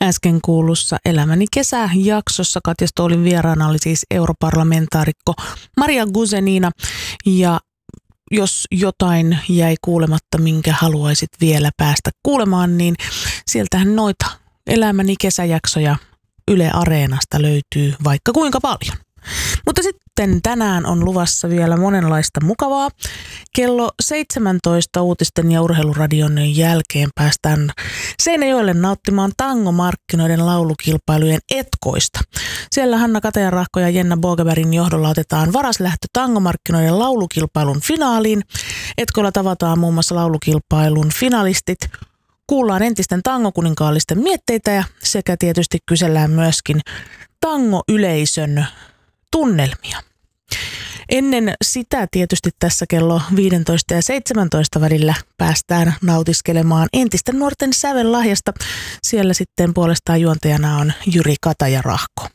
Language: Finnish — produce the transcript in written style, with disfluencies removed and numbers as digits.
Äsken kuulussa Elämäni kesäjaksossa Katja Stoolin vieraana oli siis europarlamentaarikko Maria Guzenina. Ja jos jotain jäi kuulematta, minkä haluaisit vielä päästä kuulemaan, niin sieltähän noita Elämäni kesäjaksoja Yle Areenasta löytyy vaikka kuinka paljon. Mutta sitten tänään on luvassa vielä monenlaista mukavaa. Kello 17 uutisten ja urheiluradion jälkeen päästään Seinäjoelle nauttimaan tangomarkkinoiden laulukilpailujen etkoista. Siellä Hanna Katajanrahko ja Jenna Bogebergin johdolla otetaan varas lähtö tangomarkkinoiden laulukilpailun finaaliin. Etkoilla tavataan muun muassa laulukilpailun finalistit. Kuullaan entisten tangokuninkaallisten mietteitä sekä tietysti kysellään myöskin tangoyleisön tunnelmia. Ennen sitä tietysti tässä kello 15 ja 17 välillä päästään nautiskelemaan entisten nuorten sävellahjasta. Siellä sitten puolestaan juontajana on Jyri Katajanrahko.